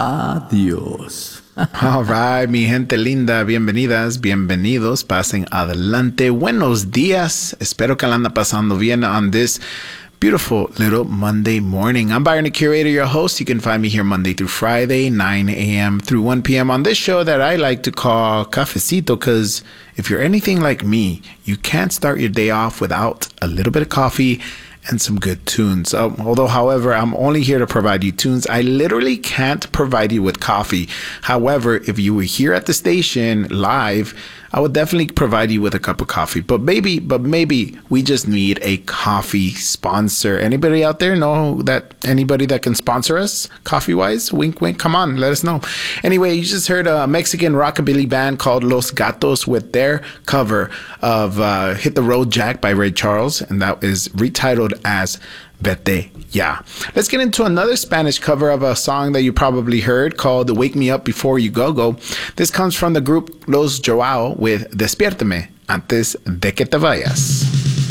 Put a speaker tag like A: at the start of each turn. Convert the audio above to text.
A: Adiós.
B: All right, mi gente linda, bienvenidas, bienvenidos, pasen adelante. Buenos días. Espero que la anda pasando bien on this beautiful little Monday morning. I'm Byron, the curator, your host. You can find me here Monday through Friday, 9 a.m. through 1 p.m. on this show that I like to call Cafecito, because if you're anything like me, you can't start your day off without a little bit of coffee and some good tunes. However, I'm only here to provide you tunes. I literally can't provide you with coffee. However, if you were here at the station live, I would definitely provide you with a cup of coffee. But maybe we just need a coffee sponsor. Anybody out there know anybody that can sponsor us coffee-wise? Wink, wink. Come on, let us know. Anyway, you just heard a Mexican rockabilly band called Los Gatos with their cover of Hit the Road Jack by Ray Charles, and that is retitled as Vete Ya. Let's get into another Spanish cover of a song that you probably heard called Wake Me Up Before You Go. This comes from the group Los Joao with Despiértame Antes de que te vayas.